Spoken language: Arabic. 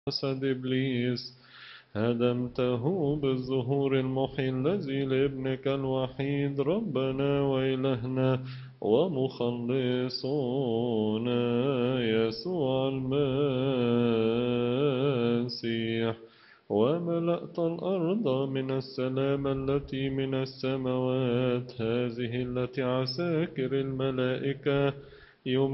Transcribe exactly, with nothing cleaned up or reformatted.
حسد إبليس هدمته بالظهور المحيي الذي لابنك الوحيد ربنا وإلهنا ومخلصنا يسوع المسيح وملأت الأرض من السلام التي من السماوات هذه التي عساكر الملائكة يوم